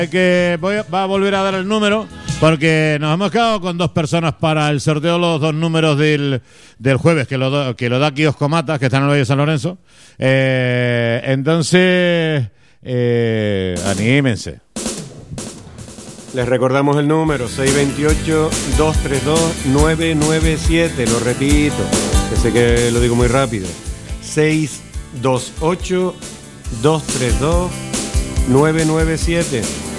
Va a volver a dar el número porque nos hemos quedado con 2 personas para el sorteo, los 2 números del jueves, que lo da Kiosco Matas, que está en el Valle de San Lorenzo. Entonces, anímense. Les recordamos el número, 628-232-997. Lo repito, que sé que lo digo muy rápido. 628-232-997.